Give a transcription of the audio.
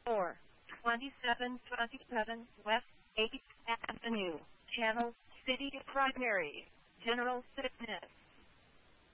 or 2727 West 8th Avenue, Channel City Primary, General Fitness.